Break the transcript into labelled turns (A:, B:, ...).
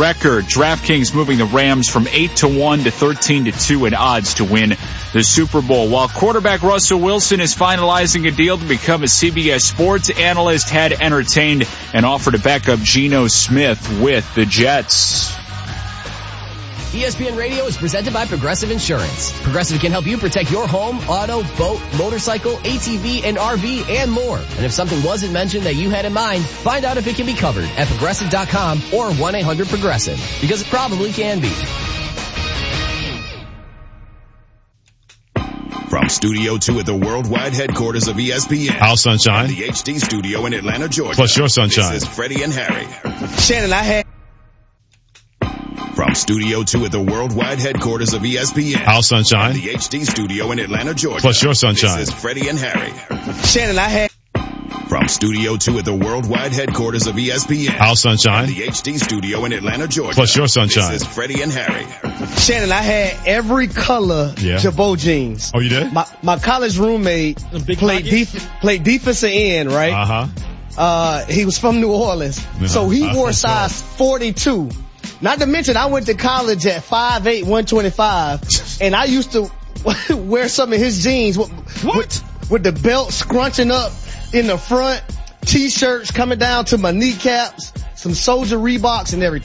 A: record. DraftKings moving the Rams from 8-1 to 13-2 in odds to win the Super Bowl. While quarterback Russell Wilson is finalizing a deal to become a CBS Sports analyst, had entertained an offer to back up Geno Smith with the Jets.
B: ESPN Radio is presented by Progressive Insurance. Progressive can help you protect your home, auto, boat, motorcycle, ATV, and RV, and more. And if something wasn't mentioned that you had in mind, find out if it can be covered at Progressive.com or 1-800-PROGRESSIVE. Because it probably can be.
C: From Studio 2 at the worldwide headquarters of ESPN.
D: Al Sunshine.
C: The HD studio in Atlanta, Georgia.
D: Plus your sunshine.
C: This is Freddie and Harry.
E: Shannon, I had...
C: From Studio 2 at the worldwide headquarters of ESPN.
D: Al Sunshine.
C: The HD studio in Atlanta, Georgia.
D: Plus your sunshine.
C: This is Freddie and Harry.
E: Shannon, I had...
C: From Studio 2 at the worldwide headquarters of ESPN.
D: Al Sunshine.
C: The HD studio in Atlanta, Georgia.
D: Plus your sunshine.
C: This is Freddie and Harry.
E: Shannon, I had every color Jabot jeans.
D: Oh, you did?
E: My college roommate played defensive end, right?
D: Uh-huh.
E: He was from New Orleans. So he wore size 42. Not to mention, I went to college at 5'8", 125, and I used to wear some of his jeans with the belt scrunching up in the front, t-shirts coming down to my kneecaps, some Soldier Reeboks and everything.